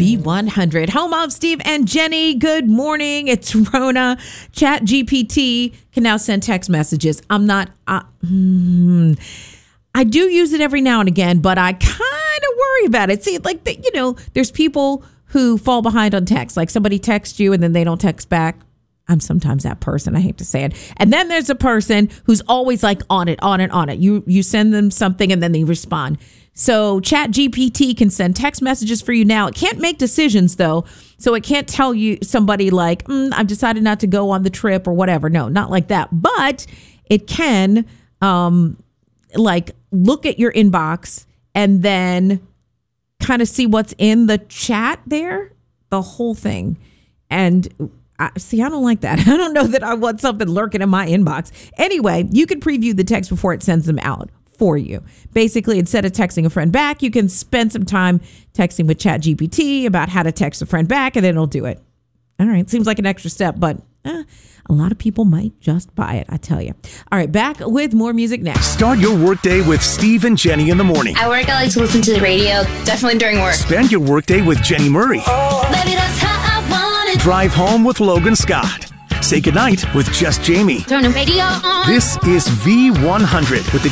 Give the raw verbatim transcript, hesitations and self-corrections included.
V one hundred. Home of Steve and Jenny. Good morning. It's Rona. Chat G P T can now send text messages. I'm not, uh, hmm, I do use it every now and again, but I kind of worry about it. See, like, the, you know, there's people who fall behind on text. Like somebody texts you and then they don't text back. I'm sometimes that person. I hate to say it. And then there's a person who's always like on it, on it, on it. You you send them something and then they respond. So Chat G P T can send text messages for you now. It can't make decisions, though. So it can't tell you somebody like, mm, I've decided not to go on the trip or whatever. No, not like that. But it can um, like look at your inbox and then kind of see what's in the chat there, the whole thing. And I, see, I don't like that. I don't know that I want something lurking in my inbox. Anyway, you can preview the text before it sends them out for you. Basically, instead of texting a friend back, you can spend some time texting with Chat G P T about how to text a friend back, and then it'll do it. All right. Seems like an extra step, but eh, a lot of people might just buy it, I tell you. All right. Back with more music next. Start your workday with Steve and Jenny in the morning. At work, I like to listen to the radio, definitely during work. Spend your workday with Jenny Murray. Oh, baby, that's how I want it. Drive home with Logan Scott. Say goodnight with Just Jamie. Turn the radio on. This is V one hundred with the